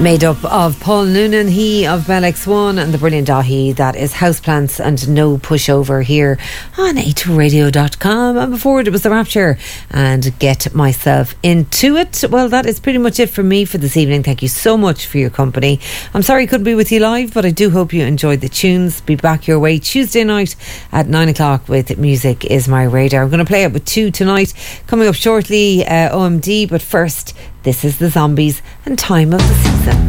Made up of Paul Noonan, he of Bell X1, and the brilliant Dahi, that is Houseplants and No Pushover here on a2radio.com. And before it was The Rapture and Get Myself Into It. Well, that is pretty much it from me for this evening. Thank you so much for your company. I'm sorry I couldn't be with you live, but I do hope you enjoyed the tunes. Be back your way Tuesday night at 9 o'clock with Music Is My Radar. I'm going to play it with two tonight. Coming up shortly, OMD, but first, this is the Zombies and Time of the Season.